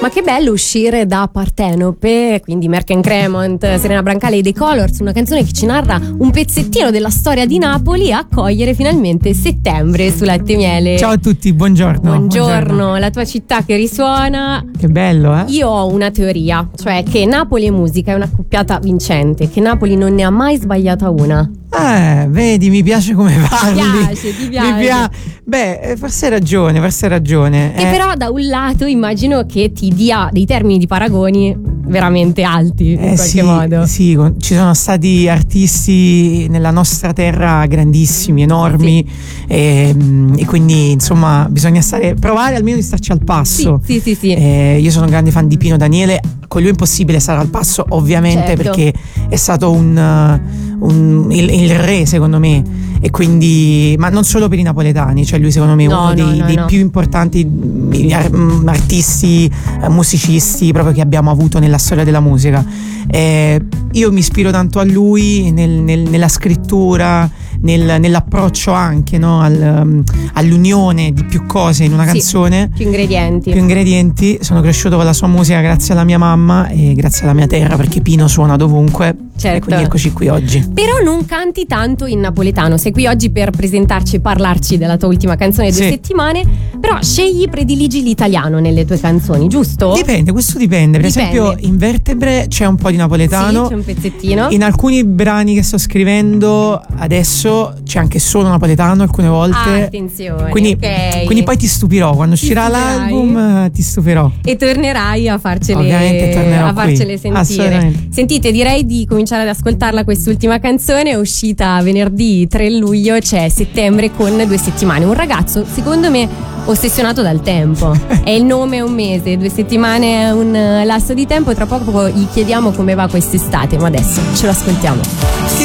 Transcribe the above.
Ma che bello uscire da Partenope, quindi Merck & Cremont, Serena Brancale e The Colors, una canzone che ci narra un pezzettino della storia di Napoli, a accogliere finalmente settembre su Latte e Miele. Ciao a tutti, buongiorno. Buongiorno, la tua città che risuona. Che bello, eh? Io ho una teoria, cioè che Napoli e musica è una coppiata vincente, che Napoli non ne ha mai sbagliata una. Vedi, mi piace come parli. Ti piace. Beh, forse hai ragione. E però da un lato immagino che ti dia dei termini di paragoni veramente alti in qualche modo. Sì, ci sono stati artisti nella nostra terra grandissimi, enormi, e quindi insomma bisogna provare almeno di starci al passo. Sì. Io sono un grande fan di Pino Daniele, con lui è impossibile stare al passo ovviamente, certo, perché è stato il re secondo me, e quindi, ma non solo per i napoletani, cioè lui secondo me è uno dei più importanti artisti, musicisti proprio che abbiamo avuto nella storia della musica. Io mi ispiro tanto a lui nella scrittura, nell'approccio anche, no? All'unione di più cose in una canzone, più ingredienti. Sono cresciuto con la sua musica grazie alla mia mamma e grazie alla mia terra, perché Pino suona dovunque. Certo. E quindi eccoci qui oggi. Però non canti tanto in napoletano. Sei qui oggi per presentarci e parlarci della tua ultima canzone, 2 settimane. Però prediligi l'italiano nelle tue canzoni, giusto? Questo dipende. Per esempio in Vertebre c'è un po' di napoletano. Sì, c'è un pezzettino. In alcuni brani che sto scrivendo adesso c'è anche solo napoletano alcune volte. Attenzione. Quindi poi ti stupirò. Quando uscirà l'album ti stupirò. E tornerai a farcele, ovviamente tornerò farcele sentire. Sentite, direi di cominciare ad ascoltarla quest'ultima canzone. È uscita venerdì 3 luglio, c'è Settembre con 2 settimane. Un ragazzo, secondo me, ossessionato dal tempo. È il nome, è un mese, 2 settimane è un lasso di tempo. Tra poco gli chiediamo come va quest'estate, ma adesso ce lo ascoltiamo.